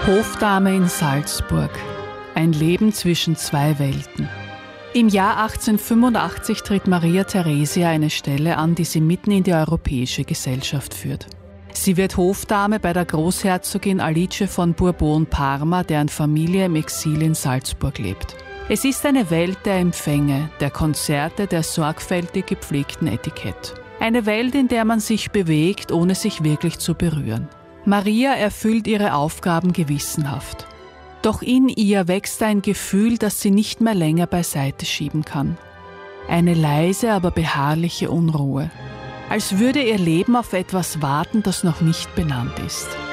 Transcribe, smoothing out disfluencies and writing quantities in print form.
Hofdame in Salzburg. Ein Leben zwischen zwei Welten. Im Jahr 1885 tritt Maria Theresia eine Stelle an, die sie mitten in die europäische Gesellschaft führt. Sie wird Hofdame bei der Großherzogin Alice von Bourbon-Parma, deren Familie im Exil in Salzburg lebt. Es ist eine Welt der Empfänge, der Konzerte, der sorgfältig gepflegten Etikett. Eine Welt, in der man sich bewegt, ohne sich wirklich zu berühren. Maria erfüllt ihre Aufgaben gewissenhaft. Doch in ihr wächst ein Gefühl, das sie nicht mehr länger beiseite schieben kann. Eine leise, aber beharrliche Unruhe. Als würde ihr Leben auf etwas warten, das noch nicht benannt ist.